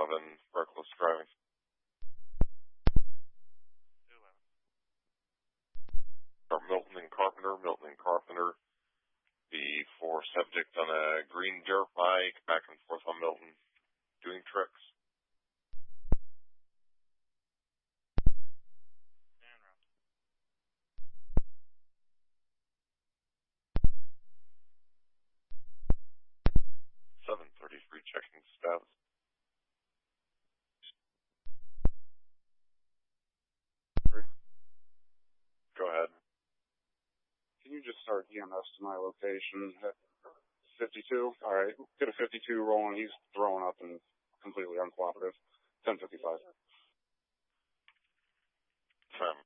11, reckless driving. 11. Or Milton and Carpenter. The 4 subject on a green dirt bike, back and forth on Milton, doing tricks. 733 checking status. Go ahead. Can you just start EMS to my location at 52? All right. Get a 52 rolling. He's throwing up and completely uncooperative. 10:55. Sam.